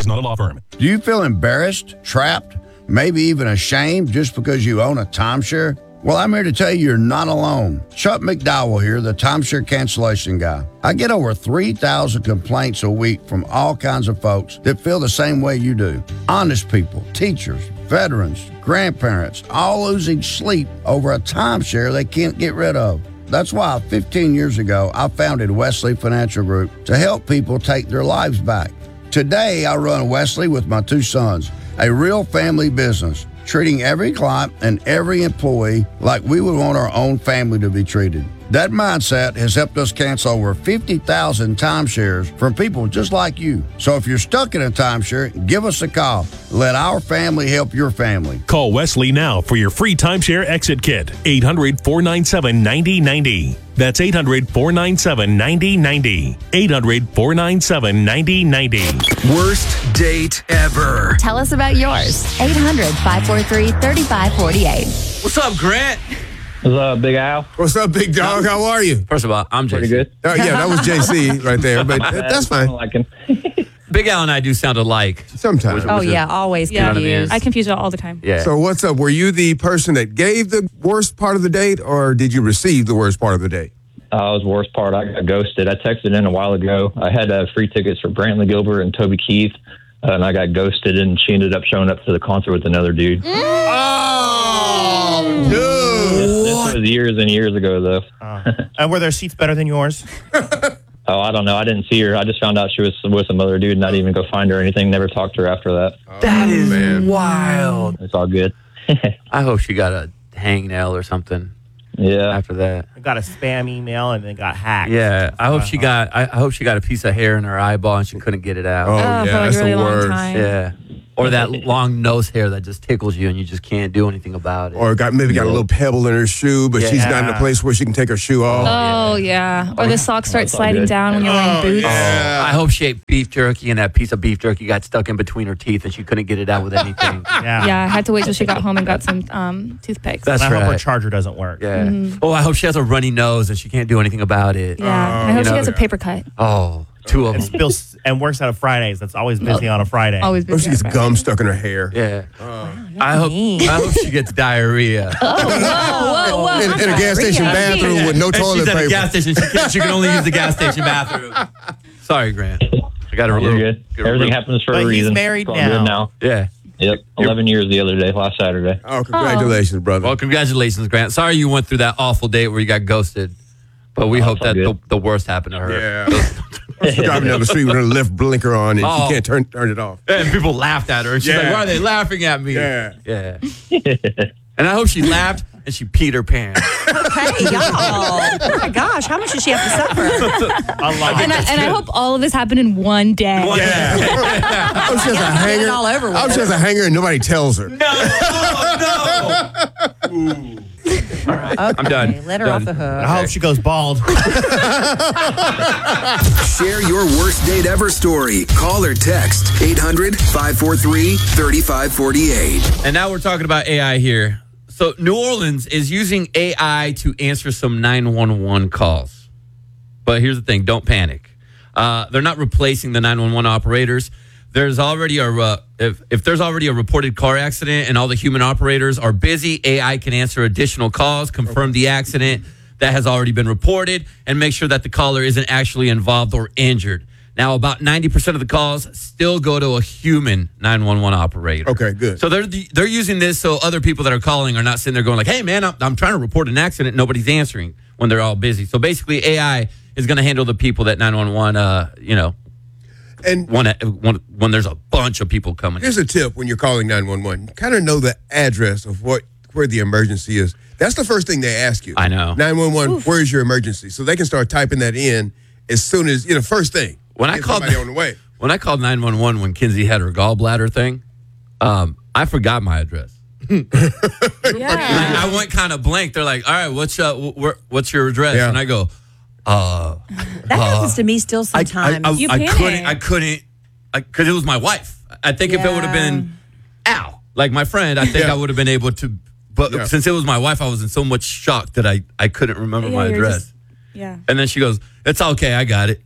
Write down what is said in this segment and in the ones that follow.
not a law firm. Do you feel embarrassed, trapped, maybe even ashamed just because you own a timeshare? Well, I'm here to tell you you're not alone. Chuck McDowell here, the timeshare cancellation guy. I get over 3,000 complaints a week from all kinds of folks that feel the same way you do. Honest people, teachers, veterans, grandparents, all losing sleep over a timeshare they can't get rid of. That's why 15 years ago, I founded Wesley Financial Group to help people take their lives back. Today, I run Wesley with my 2 sons, a real family business, treating every client and every employee like we would want our own family to be treated. That mindset has helped us cancel over 50,000 timeshares from people just like you. So if you're stuck in a timeshare, give us a call. Let our family help your family. Call Wesley now for your free timeshare exit kit. 800-497-9090. That's 800-497-9090. 800-497-9090. Worst date ever. Tell us about yours. 800-543-3548. What's up, Grant? What's up, Big Al? What's up, big dog? How are you? First of all, I'm Pretty JC. good. Oh, yeah, that was JC right there, but that's fine. Like him. Big Al and I do sound alike. Sometimes. Oh, yeah, always You know what I mean? confused. I confuse it all the time. Yeah. So what's up? Were you the person that gave the worst part of the date, or did you receive the worst part of the date? That was the worst part. I got ghosted. I texted in a while ago. I had free tickets for Brantley Gilbert and Toby Keith, and I got ghosted, and she ended up showing up to the concert with another dude. Oh, dude. This was years and years ago, though. And were their seats better than yours? Oh, I don't know. I didn't see her. I just found out she was with some other dude, not even go find her or anything. Never talked to her after that. That is wild. It's all good. I hope she got a hangnail or something Yeah. after that. I got a spam email and then got hacked. Yeah, I hope she got. I hope she got a piece of hair in her eyeball and she couldn't get it out. Oh, for yeah, like that's a really the long worst. time. Yeah, or that long nose hair that just tickles you and you just can't do anything about it. Or maybe got a little pebble in her shoe, but she's not in a Yeah. place where she can take her shoe off. Oh, yeah. Or the socks start that's all sliding good. down when you're wearing boots. yeah. I hope she ate beef jerky and that piece of beef jerky got stuck in between her teeth and she couldn't get it out with anything. Yeah. Yeah, I had to wait till she got home and got some toothpicks. That's And I hope her right. charger doesn't work. Yeah. Oh, I hope she has a runny nose and she can't do anything about it. Yeah. I hope she know- gets a paper cut. Oh, 2 of And them. spills and works out of Fridays. That's always busy on a Friday. Always Or she busy. gets gum stuck in her hair. Yeah. I hope she gets diarrhea. Whoa. In a gas station bathroom with no And toilet she's at a paper. gas station. She can only use the gas station bathroom. Sorry, Grant. I got a You're little. good. Everything happens for But a he's reason. married It's all good now. Yeah. Yep. 11 years the other day, last Saturday. Oh, congratulations, brother. Well, congratulations, Grant. Sorry you went through that awful date where you got ghosted, but we hope it's all that good. the worst happened to her. Yeah. She's driving down the street with her left blinker on and Oh. she can't turn it off. And people laughed at her, and she's Yeah. like, "Why are they laughing at me?" Yeah. Yeah. And I hope she laughed and she peed her pants. Hey, y'all. Oh, my gosh. How much does she have to suffer? A lot. And I hope all of this happened in one day. Oh, she has a hanger. it all over with. Oh, she has a hanger and nobody tells her. No. Okay, I'm done. Let her Done. off the hook. I hope she goes bald. Share your worst date ever story. Call or text 800-543-3548. And now we're talking about AI here. So New Orleans is using AI to answer some 911 calls. But here's the thing, don't panic. They're not replacing the 911 operators. There's already if there's already a reported car accident and all the human operators are busy, AI can answer additional calls, confirm the accident that has already been reported, and make sure that the caller isn't actually involved or injured. Now, about 90% of the calls still go to a human 911 operator. Okay, good. So they're using this so other people that are calling are not sitting there going like, "Hey, man, I'm trying to report an accident. Nobody's answering," when they're all busy. So basically, AI is going to handle the people that 911, And when there's a bunch of people coming. here's a tip when you're calling 911. Kind of know the address of where the emergency is. That's the first thing they ask you. I know. 911, where's your emergency? So they can start typing that in as soon as, first thing. When I Get called somebody on the way. When I called 911 when Kinsey had her gallbladder thing, I forgot my address. Yeah. I went kind of blank. They're like, "All right, what's your address?" Yeah. And I go, That happens to me still sometimes. You I panic. couldn't, because it was my wife. I think if it would have been Al, like my friend, I think Yeah. I would have been able to. But Yeah. since it was my wife, I was in so much shock that I couldn't remember Yeah, my you're address. just- Yeah. And then she goes, "It's okay, I got it."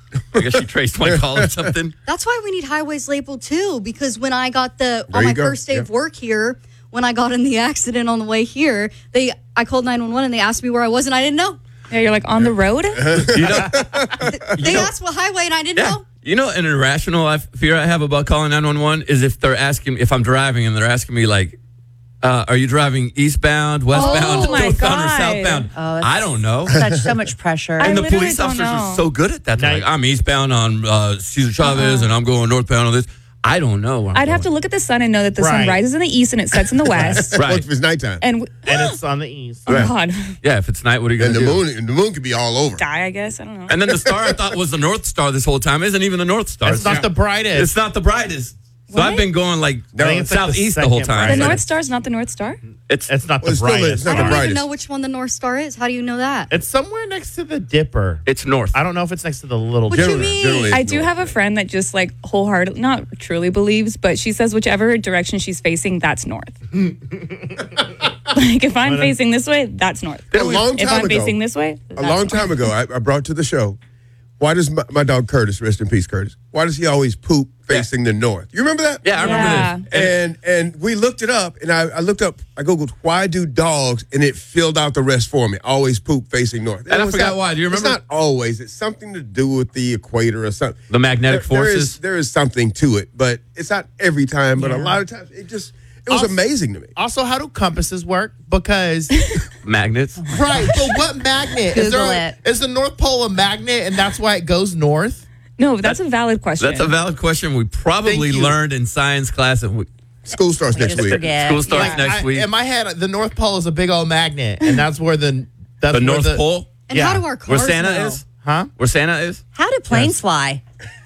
I guess she traced my call or something. That's why we need highways labeled too, because when I got There on you my go. first day of work here, when I got in the accident on the way here, I called 911 and they asked me where I was and I didn't know. Yeah, you're like on the road. You know, They asked what highway and I didn't know. You know, an irrational fear I have about calling 911 is if they're asking, if I'm driving and they're asking me like, are you driving eastbound, westbound, Oh, my northbound, or God. southbound? Oh, I don't know. Such so much pressure. And the literally police don't officers are know. so good at that. They're Now- like, I'm eastbound on Cesar Chavez and I'm going northbound on this. I don't know. where I'm I'd have to going. look at the sun and know that the sun Right. rises in the east and it sets in the west. What Right. if it's nighttime? And And it's on the east. oh God, Yeah, if it's night, what are you going And to the do? moon could be all over. die. I guess I don't know. And then the star I thought was the North Star this whole time isn't even the North Star. It's not the brightest. It's not the brightest. So What? I've been going like I think it's like the southeast the whole second time. the brightest. North Star's not the North Star. It's It's not Well, the it's still- it's brightest. not I the don't even brightest. know which one the North Star is. How do you know that? It's somewhere next to the Dipper. it's north. I don't know if it's next to the little. What you Dipper. mean? Generally, I it's do north. have a friend that just like wholeheartedly, not truly believes, but she says whichever direction she's facing, that's north. Like if I'm facing this way, that's north. A long If time I'm ago, facing this way, a long time ago, I brought to the show. Why does my dog Curtis, rest in peace, Curtis? Why does he always poop facing the north? You remember that? Yeah, I remember this. And we looked it up, and I looked up. I googled why do dogs, and it filled out the rest for me. Always poop facing north. And I it's forgot not- why. Do you remember? It's not always. It's something to do with the equator or something. The magnetic forces? There is something to it, but it's not every time. But a lot of times, it was Also- amazing to me. Also, how do compasses work? Because Magnets. right, so what magnet Google it. is the North Pole a magnet, and that's why it goes north? no, that's a valid question. That's a valid question. We probably Thank you. learned in science class. And School starts next Just week. forget. school starts Yeah. next week. In my head, the North Pole is a big old magnet, and that's where the The North Pole, And Yeah. how do our where cars Santa know? is. huh? Where Santa is. How do planes fly?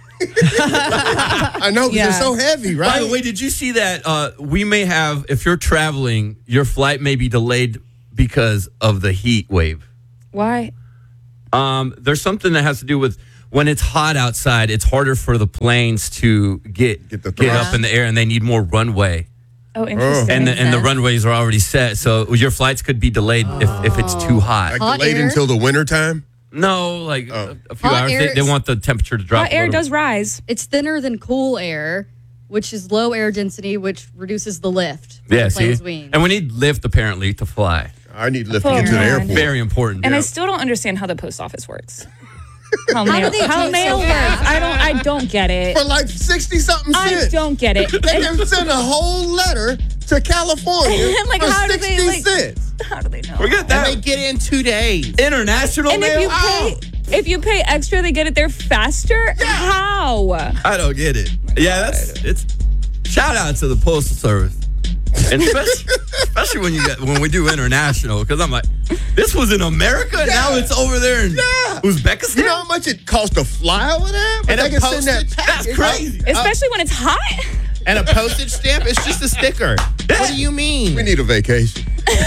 I know because Yeah. it's so heavy, By right? the way, did you see that? We may have, if you're traveling, your flight may be delayed because of the heat wave. Why? There's something that has to do with when it's hot outside. It's harder for the planes to get the up thrust. in the air, and they need more runway. Oh, interesting. And the sense. runways are already set, so your flights could be delayed if it's too hot. Like Hot delayed air? until the winter time. No, like a few Hot hours. air They is- want the temperature to drop. hot a air little. does rise. It's thinner than cool air, which is low air density, which reduces the lift. of Yeah, the see, plane's wings. and we need lift apparently to fly. I need to lift Oh, to get to the man. airport. Very important. And I Yeah. still don't understand how the post office works. How do mail, they how do mail so works. fast? I don't get it. For like 60-something I cents. don't get it. They can send a whole letter to California Like, for how do 60 they, like- cents. How do they know? Forget And that. they get it in 2 days. International And mail. if you pay extra, they get it there faster. How? I don't get it. Yeah, it's shout out to the postal service, and especially when we do international, because I'm like, this was in America, and now it's over there in Uzbekistan. You know how much it costs to fly over there? But And they a can send that postage- package. That's crazy. Especially when it's hot. And a postage stamp is just a sticker. What do you mean? We need a vacation.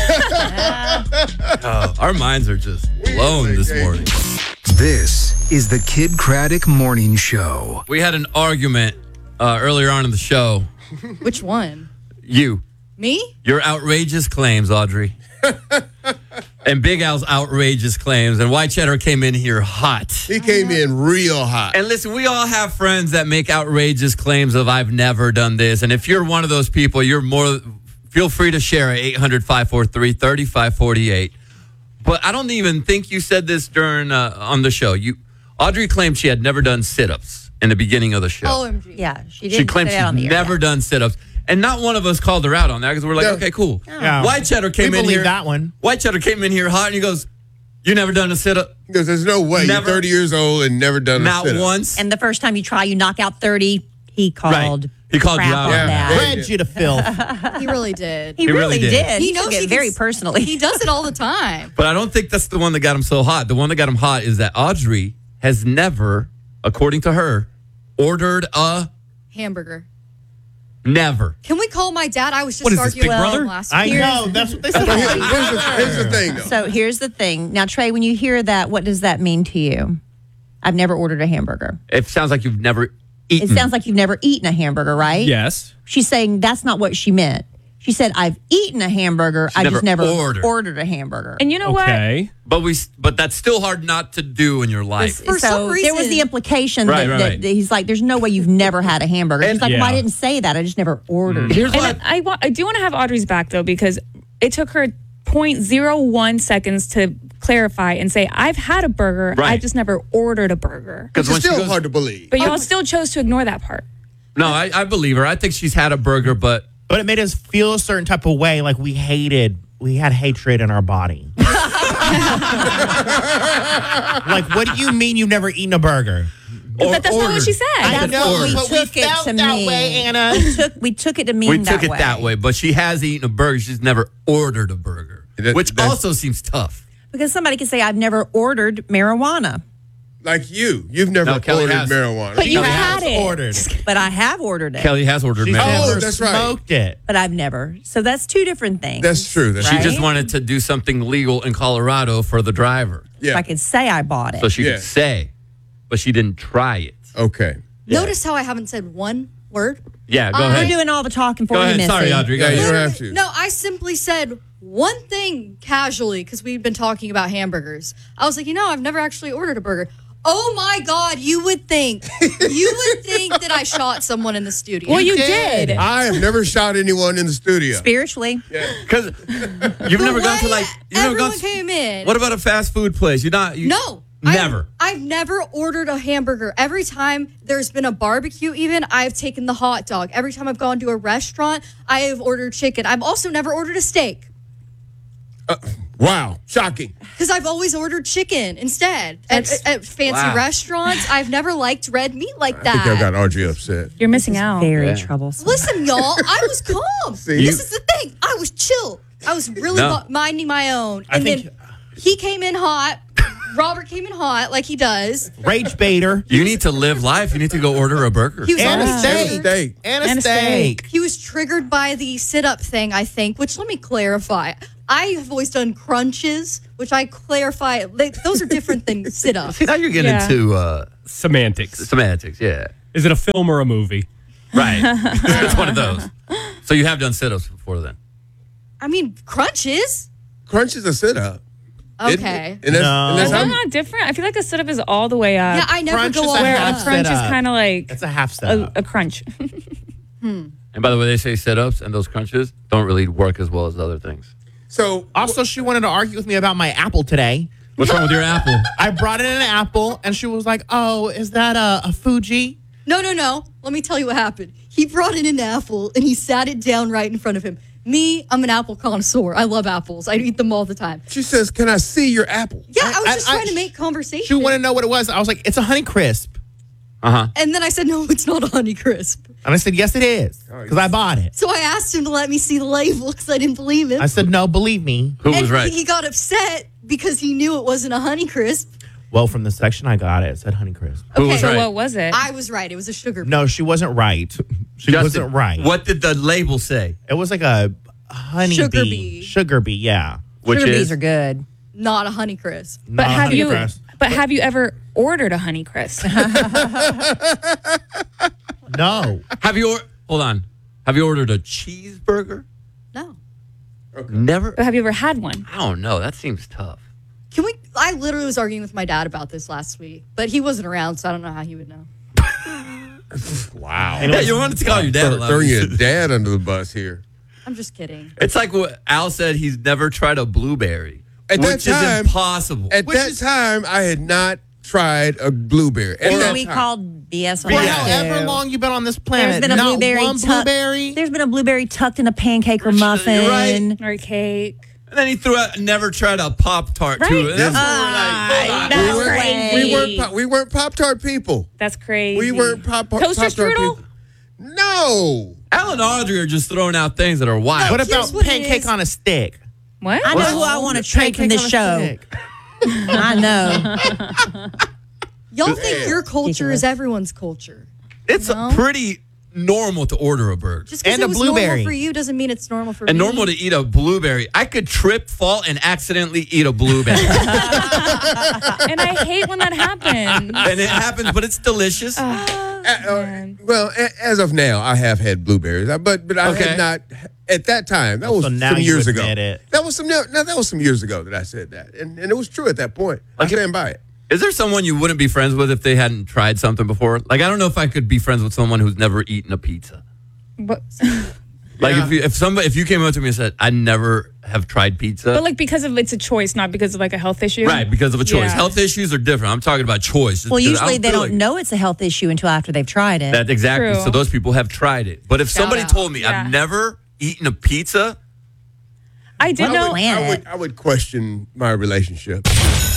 Our minds are just blown this morning. This is the Kid Craddock Morning Show. We had an argument earlier on in the show. Which one? Your outrageous claims, Audrey. And Big Al's outrageous claims. And White Cheddar came in here hot. He came in real hot. And listen, we all have friends that make outrageous claims of I've never done this. And if you're one of those people, feel free to share at 800-543-3548. But I don't even think you said this during on the show. Audrey claimed she had never done sit-ups in the beginning of the show. OMG. Yeah, she She didn't claimed say that on she's the air. never done sit-ups. And not one of us called her out on that because we're like, Yeah. okay, cool. Yeah. White Cheddar came We in believe here. that one. White Cheddar came in here hot and he goes, you never done a sit-up? Because there's no way Never. you're 30 years old and never done a Not sit-up. once. And the first time you try, you knock out 30. He called. He called crap you out. on Yeah. that. Read you to filth. He really did. He really did. He He knows took it he very can- personally. He does it all the time. But I don't think that's the one that got him so hot. The one that got him hot is that Audrey has never, according to her, ordered a Hamburger. never. Can we call my dad? I was just What is this, arguing Big with Brother? him last I week. know. That's what they said. Here's the thing, though. So here's the thing. Now, Trey, when you hear that, what does that mean to you? I've never ordered a hamburger. It sounds like you've never It eaten. sounds like you've never eaten a hamburger, right? Yes. She's saying that's not what she meant. She said, "I've eaten a hamburger. I just never ordered. ordered a hamburger." And you know what? But that's still hard not to do in your life. For some there was reason- the implication Right, that, right. that he's like, "There's no way you've never had a hamburger." She's like, "Well, I didn't say that. I just never ordered." And I do want to have Audrey's back though, because it took her 0.01 seconds to clarify and say, "I've had a burger. I Right. just never ordered a burger." It's still hard to believe. But y'all still chose to ignore that part. No, I believe her. I think she's had a burger, but it made us feel a certain type of way, like we had hatred in our body. Like, what do you mean you've never eaten a burger? But that's not what she said. That's what we but took we it felt to that mean. way, Anna. We took it to mean we that took it way. that way. But she has eaten a burger. She's never ordered a burger, which also seems tough. Because somebody could say, "I've never ordered marijuana." Like you've never No, Kelly ordered has. marijuana. But you Kelly had has it. ordered. But I have ordered it. Kelly has ordered She's marijuana. never that's right. smoked it. But I've never. So that's two different things. That's true. That's She right? just wanted to do something legal in Colorado for the driver. Yeah. If I could say I bought it. So she Yeah. could say, but she didn't try it. Okay. Notice how I haven't said one word? Yeah, go We're ahead. doing all the talking for Go you, ahead. Missy. Sorry, Audrey. Go Yeah, you ahead. don't have to. No, I simply said one thing casually because we've been talking about hamburgers. I was like, I've never actually ordered a burger. Oh my God, you would think that I shot someone in the studio. Well, you did. I have never shot anyone in the studio. Spiritually. Because you've never gone to you've never gone everyone came in. What about a fast food place? No. Never. I've never ordered a hamburger. Every time there's been a barbecue, even, I've taken the hot dog. Every time I've gone to a restaurant, I have ordered chicken. I've also never ordered a steak Wow. Shocking. because I've always ordered chicken instead at fancy Wow. restaurants. I've never liked red meat like I that. think I got Audrey upset. You're missing out. Very troublesome. Listen, y'all, I was calm. See? This is the thing. I was chill. I was really No. minding my own. And then he came in hot. Robert came in hot like he does. Rage baiter. You need to live life. You need to go order a burger. He was And a always steak. triggered. And a steak. He was triggered by the sit-up thing, I think, which let me clarify. I have always done crunches, which I clarify. Those are different than sit-ups. See, now you're getting into Semantics. semantics. Yeah. Is it a film or a movie? Right. It's one of those. So you have done sit-ups before then? I mean, crunches. Crunch is a sit-up. Okay. And that's Is that not different? I feel like a sit up is all the way up. Yeah, I never Crunch go is all a the way Where a half up. crunch is sit-up. kind of like It's a half step. a crunch. And by the way, they say sit-ups and those crunches don't really work as well as other things. So Also, she wanted to argue with me about my apple today. What's wrong with your apple? I brought in an apple, and she was like, "Oh, is that a Fuji?" No. Let me tell you what happened. He brought in an apple and he sat it down right in front of him. Me, I'm an apple connoisseur. I love apples. I eat them all the time. she says, "Can I see your apple?" Yeah, I was just I- trying to make conversation. She wanted to know what it was. I was like, "It's a Honey Crisp," Uh-huh. And then I said, no, it's not a Honey Crisp. and I said, "Yes, it is," because I bought it. So I asked him to let me see the label because I didn't believe him. I said, "No, believe me." Who and was right? he got upset because he knew it wasn't a Honey Crisp. Well, from the section I got it said Honey Crisp. Who was Okay. right? So what was it? I was right. It was a sugar. No, she wasn't right. She Justin, wasn't right. What did the label say? It was like a honey Sugar bee. bee. Sugar bee, yeah. Which Sugar is bees are good. Not a Honey Crisp. but Not have Honey you? Crisp. But have you ever ordered a Honey Crisp? No. Hold on. Have you ordered a cheeseburger? No. Never? But have you ever had one? I don't know. That seems tough. Can we? I literally was arguing with my dad about this last week, but he wasn't around, so I don't know how he would know. Wow. Yeah, you wanted to call your dad a lot. Throwing your dad under the bus here. I'm just kidding. It's like what Al said. He's never tried a blueberry, At which that time- is impossible. At that time, I had not tried a blueberry. At Or that we time. called BS on For that, however too. long you've been on this planet, There's been a not blueberry one blueberry. There's been a blueberry tucked in a pancake or muffin. You're right. Or a cake? And then he threw out, never tried a Pop-Tart, Right. too. And that's Ah, what we're like, no hold on. way. We weren't Pop-Tart people. That's crazy. We weren't Pop-Tart Toaster people. strudel? No. Al and Audrey are just throwing out things that are wild. What Here's about what it pancake is. on a stick? What? I know who I want to trade from this show. I know. Y'all think your culture is everyone's culture. It's No. pretty normal to order a burger. Just because And it a was blueberry. normal for you doesn't mean it's normal for And me. normal to eat a blueberry. I could trip, fall, and accidentally eat a blueberry. And I hate when that happens. And it happens, but it's delicious. Well, as of now, I have had blueberries, but I Okay. had not At that time, that was So now some you years ago. admit it. That was some years ago that I said that, and it was true at that point. I stand by it. Is there someone you wouldn't be friends with if they hadn't tried something before? Like, I don't know if I could be friends with someone who's never eaten a pizza. But, Like, if you came up to me and said, I never have tried pizza. but like because of it's a choice, not because of like a health issue. Right, because of a choice. Yeah. Health issues are different. I'm talking about choice. Well, Because I usually they feel don't like- know it's a health issue until after they've tried it. That exactly. True. So those people have tried it. But if somebody out. told me Yeah. I've never eaten a pizza, I did know. I would question my relationship.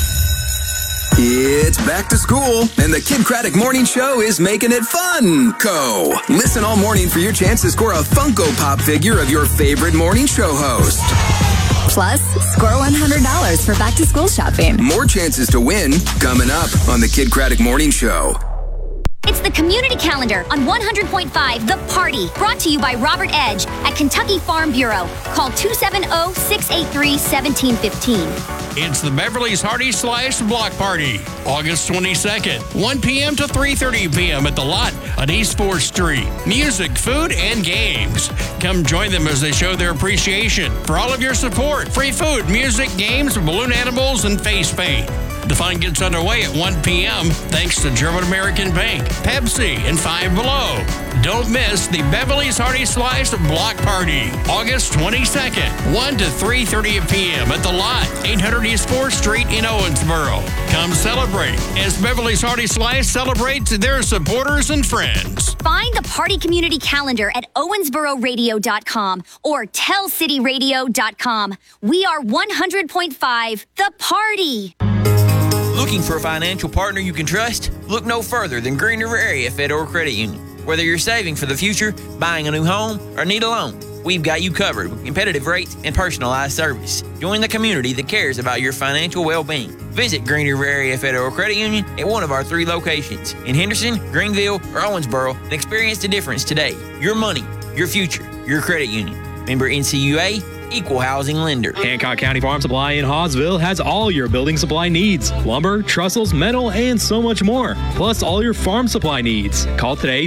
It's back to school, and the Kid Craddock Morning Show is making it fun. Listen all morning for your chance to score a Funko Pop figure of your favorite morning show host. Plus, score $100 for back to school shopping. More chances to win coming up on the Kid Craddock Morning Show. It's the community calendar on 100.5 The Party, brought to you by Robert Edge at Kentucky Farm Bureau. Call 270-683-1715. It's the Beverly's Hearty Slice Block Party, August 22nd, 1 p.m. to 3:30 p.m. at the lot on East 4th Street. Music, food, and games. Come join them as they show their appreciation for all of your support. Free food, music, games, balloon animals, and face paint. The fun gets underway at 1 p.m. thanks to German American Bank, Pepsi, and Five Below. Don't miss the Beverly's Hearty Slice Block Party, August 22nd, 1 to 3:30 p.m. at the lot, 800 East 4th Street in Owensboro. Come celebrate as Beverly's Hearty Slice celebrates their supporters and friends. Find the Party Community Calendar at owensbororadio.com or tellcityradio.com. We are 100.5 The Party. Looking for a financial partner you can trust? Look no further than Green River Area Federal Credit Union. Whether you're saving for the future, buying a new home, or need a loan, we've got you covered with competitive rates and personalized service. Join the community that cares about your financial well-being. Visit Green River Area Federal Credit Union at one of our 3 locations in Henderson, Greenville, or Owensboro and experience the difference today. Your money, your future, your credit union. Member NCUA, Equal Housing Lender. Hancock County Farm Supply in Hawesville has all your building supply needs. Lumber, trestles, metal, and so much more. Plus all your farm supply needs. Call today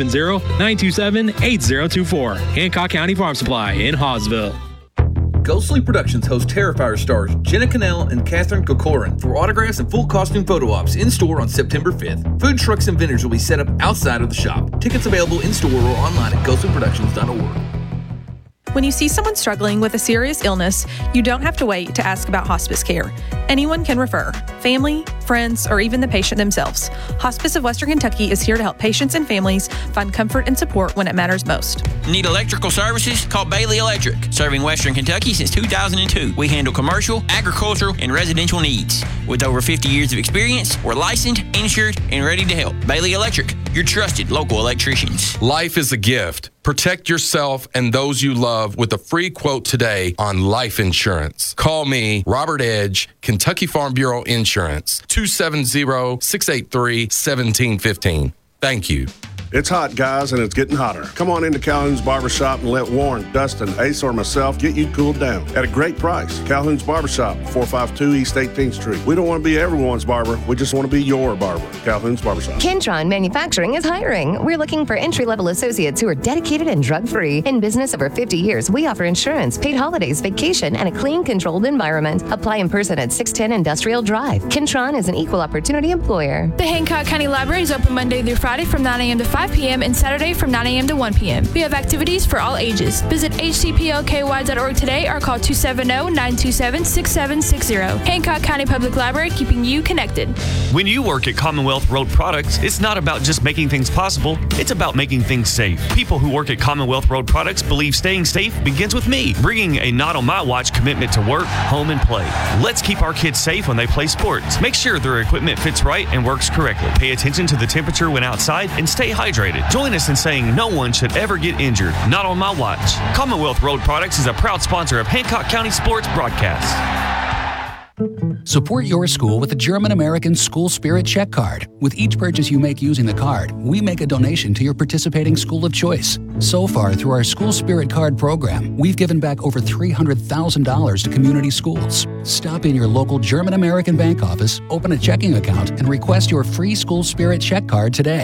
270-927-8024. Hancock County Farm Supply in Hawesville. Ghost Sleep Productions hosts Terrifier stars Jenna Cannell and Catherine Kokorin for autographs and full costume photo ops in store on September 5th. Food trucks and vendors will be set up outside of the shop. Tickets available in store or online at ghostsleepproductions.org. When you see someone struggling with a serious illness, you don't have to wait to ask about hospice care. Anyone can refer, family, friends, or even the patient themselves. Hospice of Western Kentucky is here to help patients and families find comfort and support when it matters most. Need electrical services? Call Bailey Electric. Serving Western Kentucky since 2002. We handle commercial, agricultural, and residential needs. With over 50 years of experience, we're licensed, insured, and ready to help. Bailey Electric, your trusted local electricians. Life is a gift. Protect yourself and those you love with a free quote today on life insurance. Call me, Robert Edge, Kentucky Farm Bureau Insurance, 270-683-1715. Thank you. It's hot, guys, and it's getting hotter. Come on into Calhoun's Barbershop and let Warren, Dustin, Ace, or myself get you cooled down at a great price. Calhoun's Barbershop, 452 East 18th Street. We don't want to be everyone's barber. We just want to be your barber. Calhoun's Barbershop. Kentron Manufacturing is hiring. We're looking for entry-level associates who are dedicated and drug-free. In business over 50 years, we offer insurance, paid holidays, vacation, and a clean, controlled environment. Apply in person at 610 Industrial Drive. Kentron is an equal opportunity employer. The Hancock County Library is open Monday through Friday from 9 a.m. to 5 p.m. and Saturday from 9 a.m. to 1 p.m. We have activities for all ages. Visit hcplky.org today or call 270-927-6760. Hancock County Public Library, keeping you connected. When you work at Commonwealth Road Products, it's not about just making things possible, it's about making things safe. People who work at Commonwealth Road Products believe staying safe begins with me, bringing a not on my watch commitment to work, home, and play. Let's keep our kids safe when they play sports. Make sure their equipment fits right and works correctly. Pay attention to the temperature when outside and stay hydrated. Join us in saying no one should ever get injured. Not on my watch. Commonwealth Road Products is a proud sponsor of Hancock County Sports Broadcast. Support your school with the German-American School Spirit Check Card. With each purchase you make using the card, we make a donation to your participating school of choice. So far, through our School Spirit Card program, we've given back over $300,000 to community schools. Stop in your local German-American bank office, open a checking account, and request your free School Spirit Check Card today.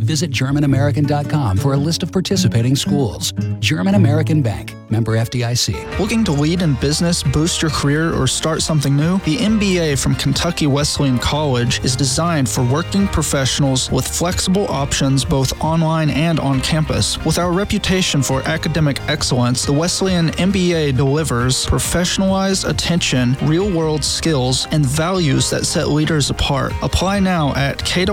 Visit GermanAmerican.com for a list of participating schools. German American Bank, member FDIC. Looking to lead in business, boost your career, or start something new? The MBA from Kentucky Wesleyan College is designed for working professionals with flexible options both online and on campus. With our reputation for academic excellence, the Wesleyan MBA delivers professionalized attention, real-world skills, and values that set leaders apart. Apply now at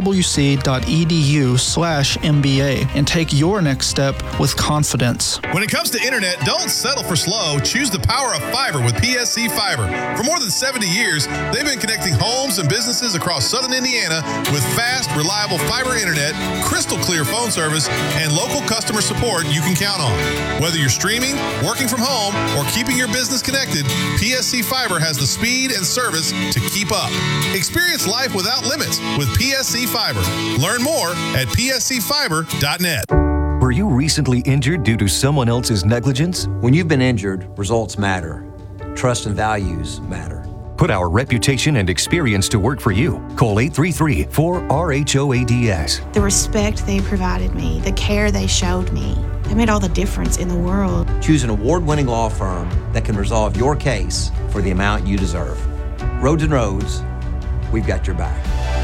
kwc.edu/MBA and take your next step with confidence. When it comes to internet, don't settle for slow. Choose the power of fiber with PSC Fiber. For more than 70 years, they've been connecting homes and businesses across southern Indiana with fast, reliable fiber internet, crystal clear phone service, and local customer support you can count on. Whether you're streaming, working from home, or keeping your business connected, PSC Fiber has the speed and service to keep up. Experience life without limits with PSC Fiber. Learn more at pscfiber.net. Were you recently injured due to someone else's negligence? When you've been injured, results matter. Trust and values matter. Put our reputation and experience to work for you. Call 833-4RHOADS. The respect they provided me, the care they showed me, they made all the difference in the world. Choose an award-winning law firm that can resolve your case for the amount you deserve. Rhodes and Rhodes, we've got your back.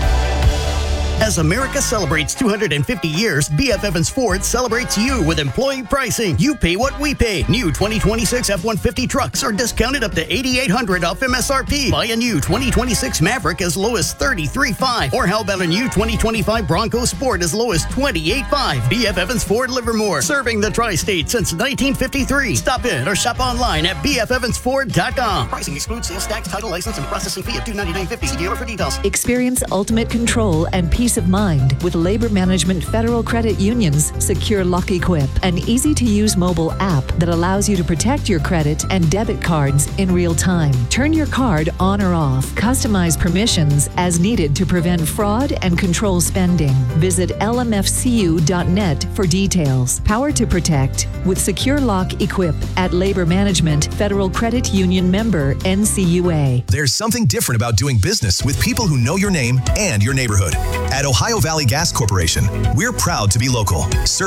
As America celebrates 250 years, B.F. Evans Ford celebrates you with employee pricing. You pay what we pay. New 2026 F-150 trucks are discounted up to $8,800 off MSRP. Buy a new 2026 Maverick as low as $33,500. Or how about a new 2025 Bronco Sport as low as $28,500. B.F. Evans Ford Livermore, serving the tri-state since 1953. Stop in or shop online at bfevansford.com. Pricing excludes sales tax, title, license, and processing fee of $299.50. See dealer for details. Experience ultimate control and peace of mind with Labor Management Federal Credit Union's Secure Lock Equip, an easy-to-use mobile app that allows you to protect your credit and debit cards in real time. Turn your card on or off. Customize permissions as needed to prevent fraud and control spending. Visit lmfcu.net for details. Power to protect with Secure Lock Equip at Labor Management Federal Credit Union member NCUA. There's something different about doing business with people who know your name and your neighborhood. At Ohio Valley Gas Corporation, we're proud to be local.